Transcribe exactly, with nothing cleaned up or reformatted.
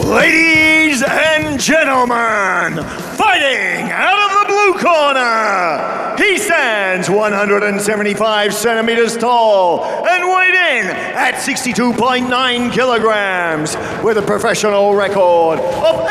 Ladies and gentlemen, fighting out of the blue corner, he stands one hundred seventy-five centimeters tall and weighed in at sixty-two point nine kilograms with a professional record of